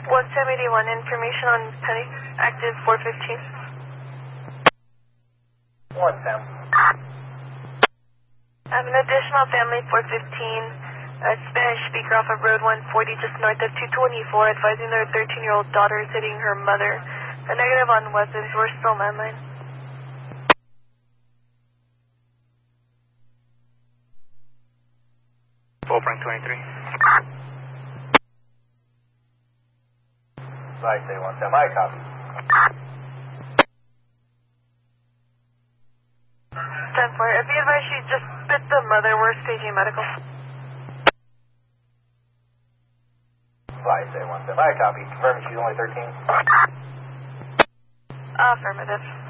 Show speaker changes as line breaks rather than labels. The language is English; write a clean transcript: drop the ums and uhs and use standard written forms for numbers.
1781, information on pending active 415.
1 Sam.
I have an additional family 415, a Spanish speaker off of Road 140 just north of 224, advising their 13-year-old daughter is hitting her mother. A negative on weapons. We're still landline.
Full Frank 23.
Right, say 1 Sam. I copy.
10-4. If you advise she just bit the mother, we're staging medical.
Right, say 1 Sam. I copy. Confirming she's only 13.
Affirmative.